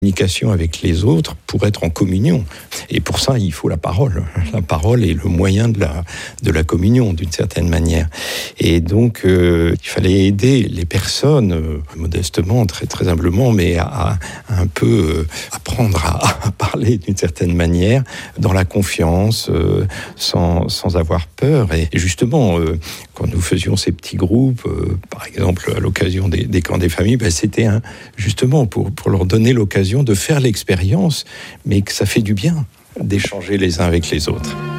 communication avec les autres pour être en communion. Et pour ça, il faut la parole. La parole est le moyen de la communion, d'une certaine manière. Et donc, il fallait aider les personnes, modestement, très, très humblement, mais à un peu apprendre à parler d'une certaine manière, dans la confiance, sans avoir peur. Et justement, quand nous faisions ces petits groupes, par exemple, à l'occasion des camps des familles, c'était justement pour leur donner l'occasion de faire l'expérience, mais que ça fait du bien d'échanger les uns avec les autres.